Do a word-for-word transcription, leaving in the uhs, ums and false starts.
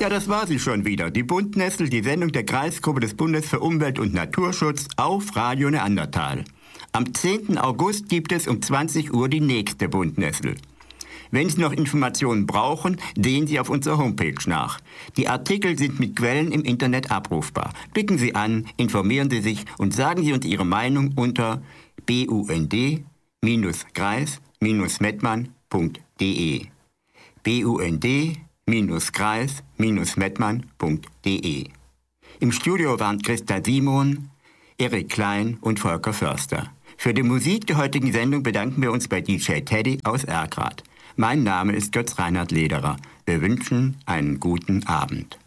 Ja, das war sie schon wieder. Die Buntnessel, die Sendung der Kreisgruppe des Bundes für Umwelt und Naturschutz auf Radio Neandertal. Am zehnten August gibt es um zwanzig Uhr die nächste Buntnessel. Wenn Sie noch Informationen brauchen, sehen Sie auf unserer Homepage nach. Die Artikel sind mit Quellen im Internet abrufbar. Klicken Sie an, informieren Sie sich und sagen Sie uns Ihre Meinung unter bund kreis mettmann punkt de. bund kreis mettmann punkt de. Im Studio waren Christa Simon, Erik Klein und Volker Förster. Für die Musik der heutigen Sendung bedanken wir uns bei D J Teddy aus Erkrath. Mein Name ist Götz Reinhard Lederer. Wir wünschen einen guten Abend.